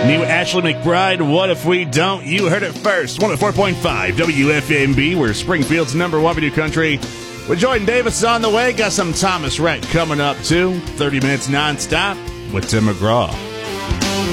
New Ashley McBride, What If We Don't? You heard it first. 104.5 WFMB, we're Springfield's number one video country. With Jordan Davis on the way. Got some Thomas Rhett coming up, too. 30 minutes nonstop with Tim McGraw.